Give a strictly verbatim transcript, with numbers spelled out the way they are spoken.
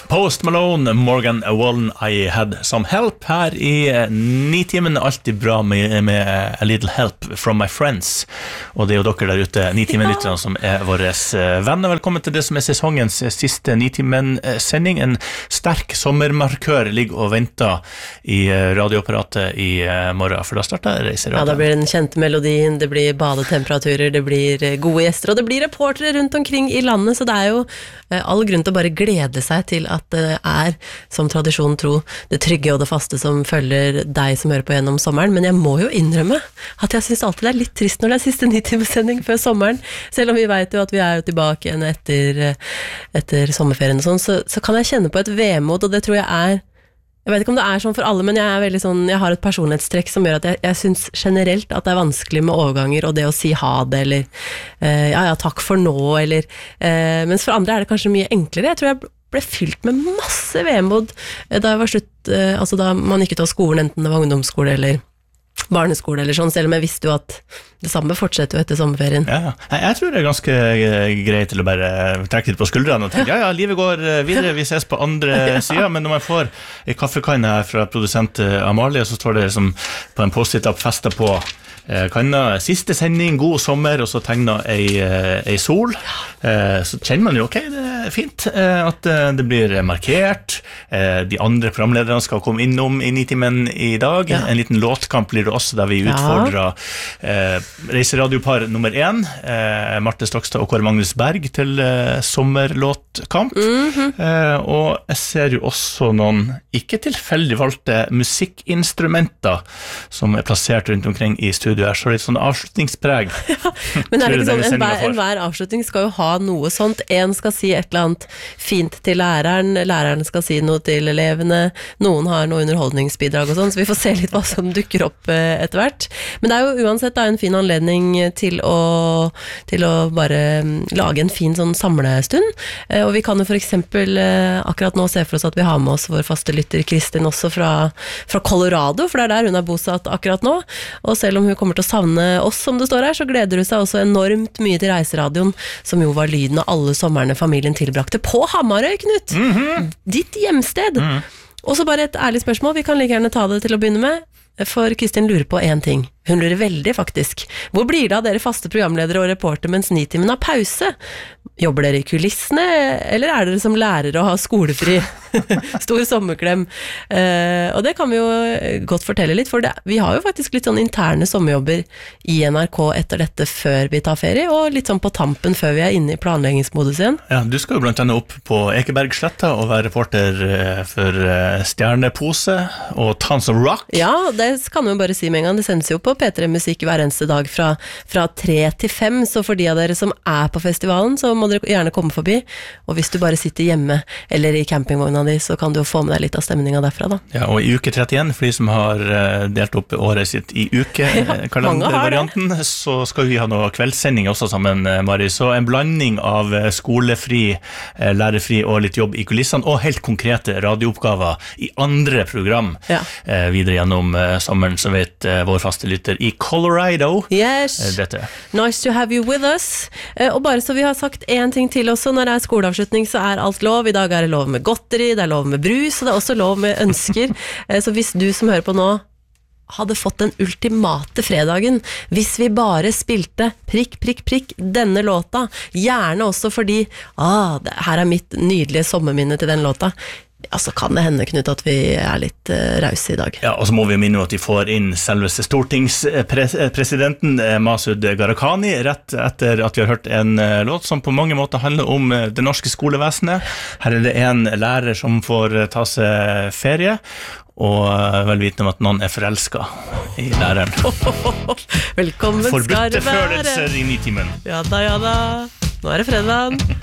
Post Malone, Morgan Wallen, I Had Some Help. Her i Nitimen, alltid bra med, med A Little Help from My Friends. Og det er jo dere der ute, Nitimen-lytterne, som er våre venner. Velkommen til det som er sesongens siste Nitimen-sending. En sterk sommermarkør ligger og venter i radioapparatet i morgen, for da starter Reiseradioen. Ja, da blir den kjente melodien, det blir badetemperaturer, det blir gode gjester, og det blir reportere rundt omkring i landet, så det er jo all grunn til å bare glede seg til at at det er, som tradisjonen tro, det trygge og det faste som følger deg som hører på gjennom sommeren, men jeg må jo innrømme at jeg synes alltid det er litt trist når det er siste Nitimen-sending før sommeren, selv om vi vet jo at vi er jo tilbake igjen etter, etter sommerferien og sånn, så, så kan jeg kjenne på et vemod, og det tror jeg er, jeg vet ikke om det er sånn for alle, men jeg er veldig sånn, jeg har et personlighetstrekk som gjør at jeg, jeg synes generelt at det er vanskelig med overganger, og det å si ha det, eller uh, ja, ja, takk for nå, eller, uh, mens for andre er det kanskje mye enklere, jeg tror jeg ble fylt med masse vemod da jeg var slutt, altså da man gikk ut av skolen, enten det var ungdomsskole eller barneskole eller sånn, selv om jeg visste jo at det samme fortsetter jo etter sommerferien. Ja, jeg tror det er ganske greit til å bare trekke litt på skuldrene og tenke, ja, ja, livet går videre, vi ses på andre siden, men når man får en kaffekanne her fra produsent Amalie, så står det liksom på en post-it-app festet på kanna, siste sending, god sommer, og så tegner ei, ei sol, så kjenner man jo, ok, det er fint at det blir markert, de andre programlederne skal komme innom i Nitimen i dag, ja. En liten låtkamp blir det også, der vi utfordrer ja. Reiseradiopar nummer én, Marte Stokstad og Kåre Magnus Berg til sommerlåtkamp, mm-hmm. og jeg ser jo også noen ikke tilfeldig valgte musikkinstrumenter som er plassert rundt omkring i studio. Du er så litt sånn avslutningspreg. Ja, men er det ikke sånn, en hver, en hver avslutning skal jo ha noe sånt. En skal si et eller annet fint til læreren, læreren skal si noe til elevene, noen har noe underholdningsbidrag og sånn, så vi får se litt hva som dukker opp etter hvert. Men det er jo uansett da, en fin anledning til å, til å bare lage en fin sånn samlestund, og vi kan jo for eksempel akkurat nå se for oss at vi har med oss vår faste lytter Kristin også fra, fra Colorado, for det er der hun er bosatt akkurat nå, og selv om hun kommer til å savne oss som det står her, så gleder du seg også enormt mye til Reiseradioen, som jo var lyden av alle sommerne familien tilbrakte på Hamarøy, Knut. Mm-hmm. Ditt hjemsted. Mm. Og så bare et ærlig spørsmål, vi kan like gjerne ta det til å begynne med, for Kristin lurer på en ting. Hun lurer veldig faktisk. Hvor blir det av dere faste programledere og reporter mens Nitimen har pause? Jobber dere i kulissene, eller er dere som lærere og har skolefri? Stor sommerklem. Uh, og det kan vi jo godt fortelle litt, for det, vi har jo faktisk litt sånn interne sommerjobber i N R K etter dette før vi tar ferie, og litt sånn på tampen før vi er inne i planleggingsmodus igjen. Ja, du skal jo blant annet opp på Ekebergsletta og være reporter for Stjernepose og Tons of Rock. Ja, det kan vi jo bare si med en gang. Det sendes jo på P tre Musikk hver eneste dag fra, fra tre til fem, så for de av dere som er på festivalen, så må dere gjerne komme forbi, og hvis du bare sitter hjemme eller i campingvogna di, så kan du jo få med deg litt av stemningen derfra da. Ja, og i uke trettien, for de som har delt opp året sitt i uke-kalendervarianten, ja, så skal vi ha noe kveldssending også sammen, Mari, så en blanding av skolefri, lærerfri og litt jobb i kulissene, og helt konkrete radiooppgaver i andre program, ja. Videre gjennom sommeren, så vet vår faste lytter i Colorado. Yes. Dette. Nice to have you with us. Og bare så vi har sagt en ting til også, når det er skoleavslutning så er alt lov. I dag er det lov med godteri, det er lov med brus, og det er også lov med ønsker. Så hvis du som hører på nå hadde fått den ultimate fredagen, hvis vi bare spilte prikk, prikk, prikk denne låta, gjerne også fordi ah, det, her er mitt nydelige sommerminne til den låta, altså kan det hende, Knut, at vi er litt uh, rause i dag. Ja, og så må vi minne at vi får inn selveste stortingspresidenten Masud Gharahkhani rett etter at vi har hørt en uh, låt som på mange måter handler om uh, det norske skolevesenet. Her er det en lærer som får uh, ta seg ferie, og uh, vel vitende om at noen er forelsket i læreren. Velkommen skal det være. Forbudte følelser i Nitimen. Ja da, ja da. Nå er det fredag.